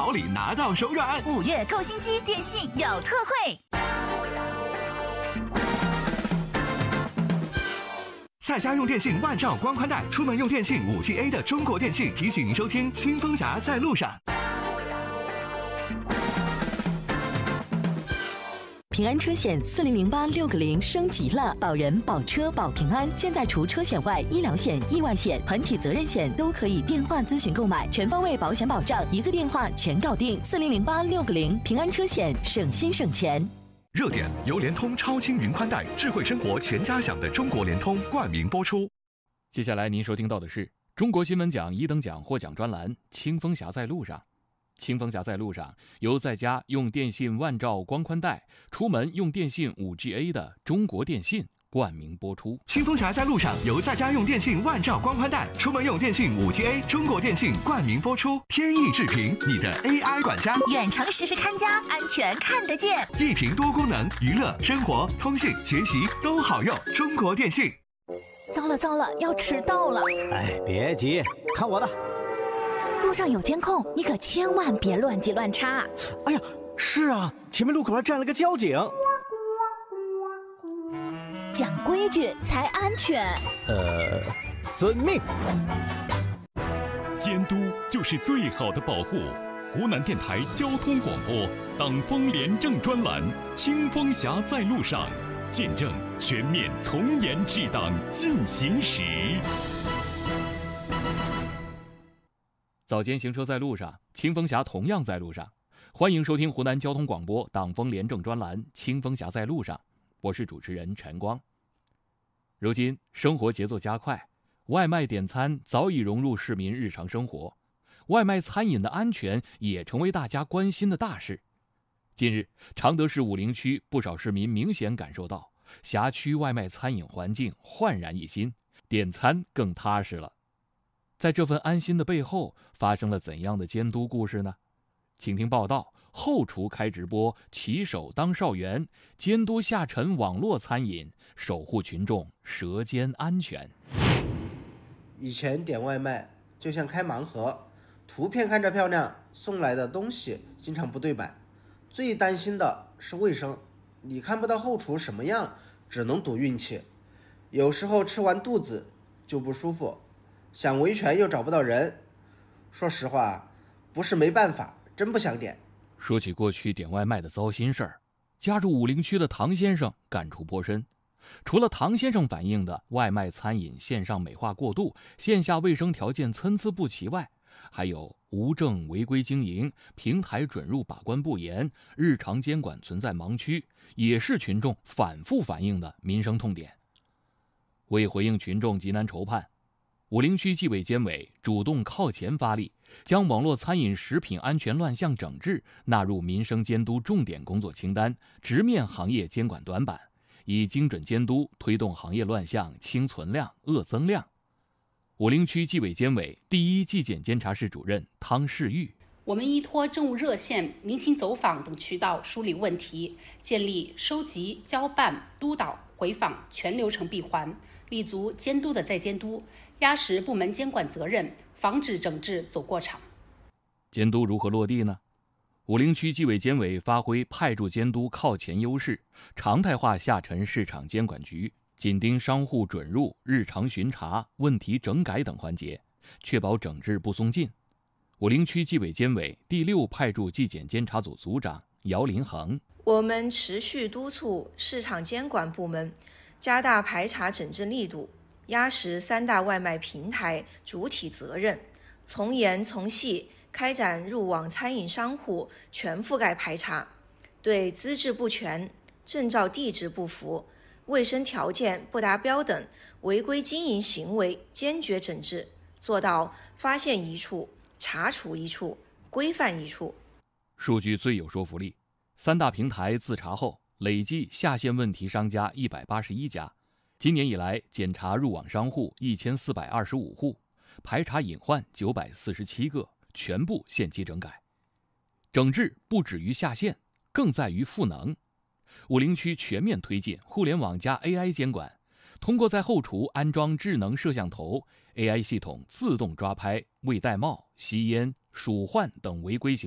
好礼拿到手软。 5月购新机，电信有特惠。 在家用电信万兆光宽带，出门用电信 5G A 的中国电信提醒您收听清风侠在路上。 平安车险4008-6个0升级了，保人、保车、保平安。现在除车险外，医疗险、意外险、团体责任险都可以电话咨询购买，全方位保险保障，一个电话全搞定。4008-6个0，平安车险，省心省钱。 热点由联通超轻云宽带，智慧生活全家享的中国联通冠名播出。 接下来您收听到的是中国新闻奖1等奖获奖专栏《清风侠在路上》。清风侠在路上由在家用电信万兆光宽带，出门用电信 5G A 的中国电信冠名播出。 清风侠在路上由在家用电信万兆光宽带，出门用电信 5G A 中国电信冠名播出。天翼智屏，你的 AI 管家， 远程实时看家，安全看得见。 一屏多功能，娱乐、生活、通信、学习都好用。中国电信。 糟了，要迟到了！ 哎，别急，看我的。 路上有监控，你可千万别乱急乱插。 哎呀，是啊，前面路口还站了个交警。 讲规矩才安全。 遵命。 监督就是最好的保护。湖南电台交通广播党风廉政专栏《清风侠在路上》，见证全面从严治党进行时。 早间行车在路上，清风侠同样在路上。欢迎收听湖南交通广播党风廉政专栏《清风侠在路上》，我是主持人陈光。如今生活节奏加快，外卖点餐早已融入市民日常生活，外卖餐饮的安全也成为大家关心的大事。近日，常德市武陵区不少市民明显感受到辖区外卖餐饮环境焕然一新，点餐更踏实了。在这份安心的背后，发生了怎样的监督故事呢？请听报道：后厨开直播，骑手当少元，监督下沉网络餐饮，守护群众舌尖安全。 以前点外卖就像开盲盒，图片看着漂亮，送来的东西经常不对版。最担心的是卫生，你看不到后厨什么样，只能赌运气。有时候吃完肚子就不舒服，想维权又找不到人。说实话，不是没办法，真不想点。 说起过去点外卖的糟心事儿，家住武陵区的唐先生感触颇深。除了唐先生反映的外卖餐饮线上美化过度、线下卫生条件参差不齐外，还有无证违规经营、平台准入把关不严、日常监管存在盲区，也是群众反复反映的民生痛点。为回应群众急难愁盼，武陵区纪委监委主动靠前发力，将网络餐饮食品安全乱象整治纳入民生监督重点工作清单，直面行业监管短板，以精准监督推动行业乱象清存量、恶增量。武陵区纪委监委第一纪检监察室主任汤世玉： 我们依托政务热线、民情走访等渠道梳理问题，建立收集、交办、督导、回访全流程闭环，立足监督的再监督，压实部门监管责任，防止整治走过场。 监督如何落地呢？武陵区纪委监委发挥派驻监督靠前优势，常态化下沉市场监管局，紧盯商户准入、日常巡查、问题整改等环节，确保整治不松劲。武陵区纪委监委第6派驻纪检监察组组长姚林恒： 我们持续督促市场监管部门加大排查整治力度，压实3大外卖平台主体责任，从严从细开展入网餐饮商户全覆盖排查，对资质不全、证照地址不符、卫生条件不达标等违规经营行为坚决整治，做到发现一处、查处一处、规范一处。 数据最有说服力，3大平台自查后累计下线问题商家181家，今年以来检查入网商户1425户，排查隐患947个，全部限期整改。整治不止于下线，更在于赋能。武陵区全面推进互联网加 AI 监管，通过在后厨安装智能摄像头， AI 系统自动抓拍未戴帽、吸烟、鼠患等违规行为